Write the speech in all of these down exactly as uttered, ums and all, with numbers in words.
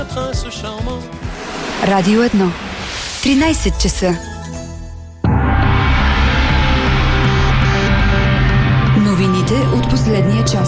Радио едно. тринайсет часа. Новините от последния час.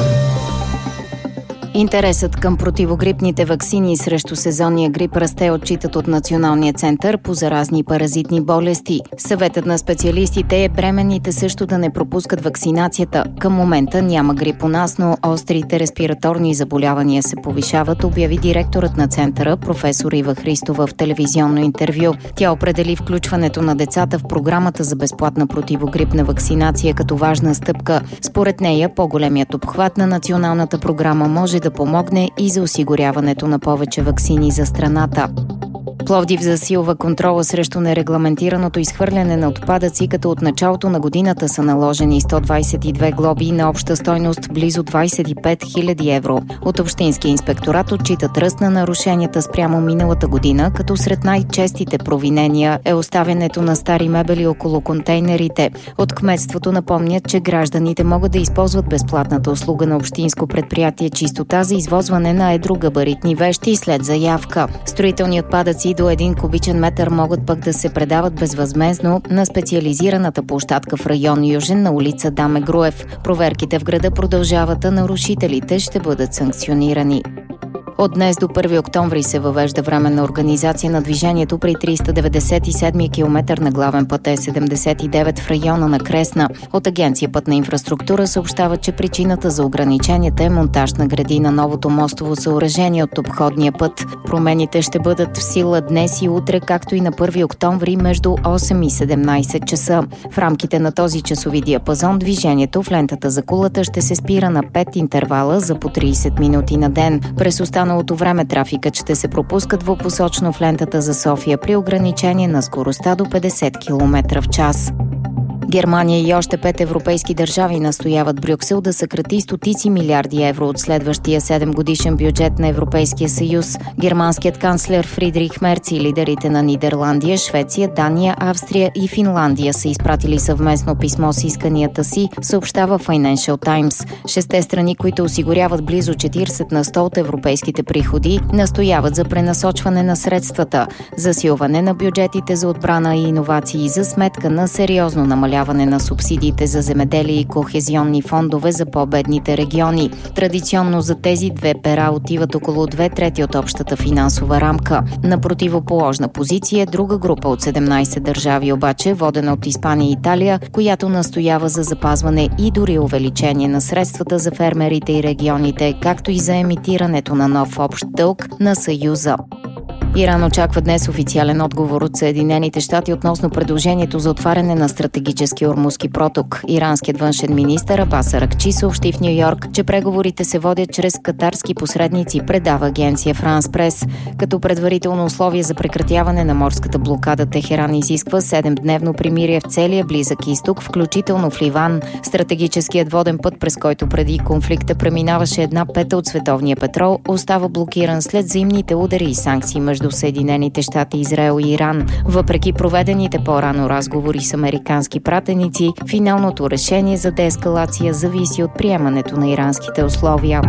Интересът към противогрипните ваксини срещу сезонния грип расте, отчитат от Националния център по заразни и паразитни болести. Съветът на специалистите е бременните също да не пропускат вакцинацията. Към момента няма грип у нас, но острите респираторни заболявания се повишават, обяви директорът на центъра, професор Ива Христова, в телевизионно интервю. Тя определи включването на децата в програмата за безплатна противогрипна вакцинация като важна стъпка. Според нея, по-големият обхват на националната програма може да помогне и за осигуряването на повече ваксини за страната. Пловдив засилва контрола срещу нерегламентираното изхвърляне на отпадъци, като от началото на годината са наложени сто двайсет и две глоби на обща стойност близо двайсет и пет хиляди евро. От Общинския инспекторат отчитат ръст на нарушенията спрямо миналата година, като сред най-честите провинения е оставянето на стари мебели около контейнерите. От кметството напомнят, че гражданите могат да използват безплатната услуга на общинско предприятие Чистота за извозване на едрогабаритни вещи след заявка. Строителни отпадъци до един кубичен метър могат пък да се предават безвъзмездно на специализираната площадка в район Южен на улица Даме Груев. Проверките в града продължават, а нарушителите ще бъдат санкционирани. От днес до първи октомври се въвежда временна организация на движението при триста деветдесет и седми километър на главен път Е седемдесет и девет в района на Кресна. От Агенция Пътна инфраструктура съобщава, че причината за ограниченията е монтаж на греди на новото мостово съоръжение от обходния път. Промените ще бъдат в сила днес и утре, както и на първи октомври между осем и седемнайсет часа. В рамките на този часови диапазон движението в лентата за Кулата ще се спира на пет интервала за по трийсет минути на ден. През останалото време трафикът ще се пропуска двупосочно в лентата за София при ограничение на скоростта до петдесет километра в час. Германия и още пет европейски държави настояват Брюксел да съкрати стотици милиарди евро от следващия седемгодишен бюджет на Европейския съюз. Германският канцлер Фридрих Мерц и лидерите на Нидерландия, Швеция, Дания, Австрия и Финландия са изпратили съвместно писмо с исканията си, съобщава Financial Times. Шесте страни, които осигуряват близо четирийсет на сто от европейските приходи, настояват за пренасочване на средствата, засилване на бюджетите за отбрана и иновации за сметка на сериозно намаляване на субсидиите за земеделие и кохезионни фондове за по-бедните региони. Традиционно за тези две пера отиват около две трети от общата финансова рамка. На противоположна позиция друга група от седемнайсет държави, обаче водена от Испания и Италия, която настоява за запазване и дори увеличение на средствата за фермерите и регионите, както и за емитирането на нов общ дълг на Съюза. Иран очаква днес официален отговор от Съединените щати относно предложението за отваряне на стратегически Ормузски проток. Иранският външен министър Абас Аракчи съобщи в Ню-Йорк, че преговорите се водят чрез катарски посредници, предава агенция Франс Прес. Като предварително условие за прекратяване на морската блокада, Техеран изисква седемдневно примирие в целия Близък изток, включително в Ливан. Стратегическият воден път, през който преди конфликта преминаваше една пета от световния петрол, остава блокиран след взаимните удари и санкции между Съединените щати, Израел и Иран. Въпреки проведените по-рано разговори с американски пратеници, финалното решение за деескалация зависи от приемането на иранските условия.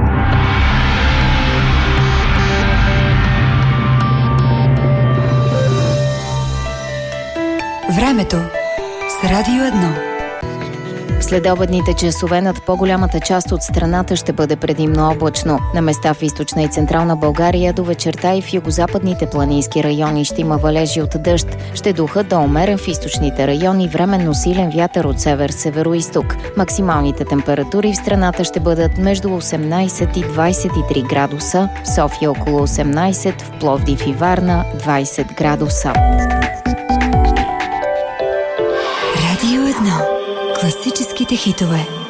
Времето с Радио едно. Следобедните часове над по-голямата част от страната ще бъде предимно облачно. На места в източна и централна България до вечерта и в югозападните планински райони ще има валежи от дъжд. Ще духа до умерен в източните райони, временно силен вятър от север-североизток. Максималните температури в страната ще бъдат между осемнайсет и двайсет и три градуса, в София около осемнайсет, в Пловдив и Варна двайсет градуса. Радио едно. Класическите хитове.